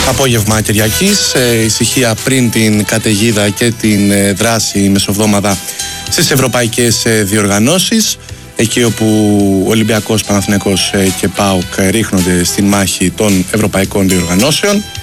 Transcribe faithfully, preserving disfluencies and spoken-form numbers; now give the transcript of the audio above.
Απόγευμα Κυριακής, ε, ησυχία πριν την καταιγίδα και την ε, δράση μεσοβδόμαδα στις ευρωπαϊκές ε, διοργανώσεις, εκεί όπου ο Ολυμπιακός, Παναθηναϊκός ε, και ΠΑΟΚ ρίχνονται στην μάχη των ευρωπαϊκών διοργανώσεων.